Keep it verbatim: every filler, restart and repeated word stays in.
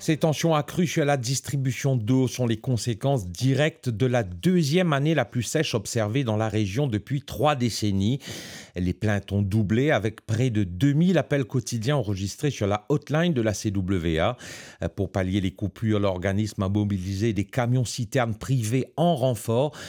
Ces tensions accrues sur la distribution d'eau sont les conséquences directes de la deuxième année la plus sèche observée dans la région depuis trois décennies. Les plaintes ont doublé avec près de deux mille appels quotidiens enregistrés sur la hotline de la C W A. Pour pallier les coupures, l'organisme a mobilisé des camions-citernes privés en renfort